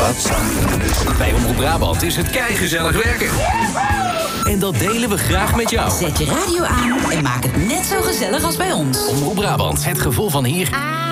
Bij Omroep Brabant is het keigezellig werken. En dat delen we graag met jou. Zet je radio aan en maak het net zo gezellig als bij ons. Omroep Brabant, het gevoel van hier.